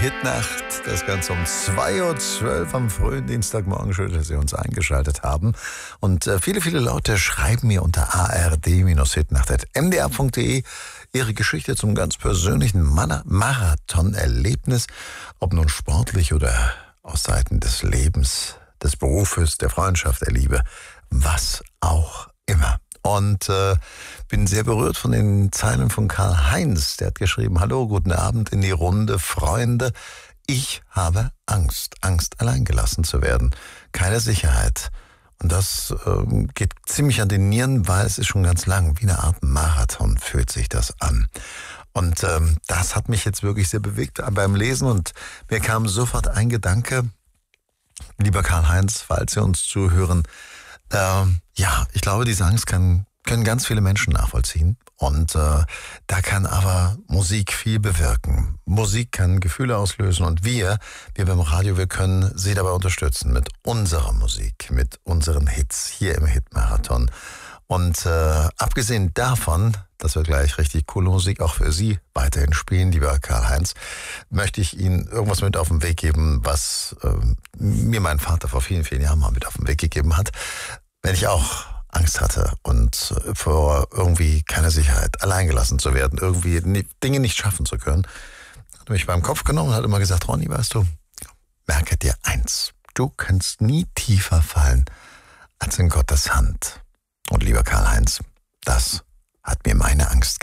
Hitnacht. Das Ganze um 2:12 Uhr am frühen Dienstagmorgen. Schön, dass Sie uns eingeschaltet haben. Und viele, viele Leute schreiben mir unter ard-hitnacht.mdr.de ihre Geschichte zum ganz persönlichen Marathon-Erlebnis. Ob nun sportlich oder aus Seiten des Lebens, des Berufes, der Freundschaft, der Liebe, was auch immer. Und bin sehr berührt von den Zeilen von Karl-Heinz. Der hat geschrieben: Hallo, guten Abend in die Runde, Freunde. Ich habe Angst. Angst, allein gelassen zu werden. Keine Sicherheit. Und das geht ziemlich an den Nieren, weil es ist schon ganz lang. Wie eine Art Marathon fühlt sich das an. Und das hat mich jetzt wirklich sehr bewegt beim Lesen. Und mir kam sofort ein Gedanke, lieber Karl-Heinz, falls Sie uns zuhören. Ja, ich glaube, diese Angst können ganz viele Menschen nachvollziehen. Und da kann aber Musik viel bewirken. Musik kann Gefühle auslösen und wir beim Radio, wir können Sie dabei unterstützen mit unserer Musik, mit unseren Hits hier im Hitmarathon. Und abgesehen davon, dass wir gleich richtig coole Musik auch für Sie weiterhin spielen, lieber Karl-Heinz, möchte ich Ihnen irgendwas mit auf den Weg geben, was mir mein Vater vor vielen, vielen Jahren mal mit auf den Weg gegeben hat. Wenn ich auch Angst hatte und vor irgendwie keine Sicherheit, alleingelassen zu werden, irgendwie Dinge nicht schaffen zu können, hat mich beim Kopf genommen und hat immer gesagt: Ronny, weißt du, merke dir eins, du kannst nie tiefer fallen als in Gottes Hand. Und lieber Karl-Heinz, das hat mir meine Angst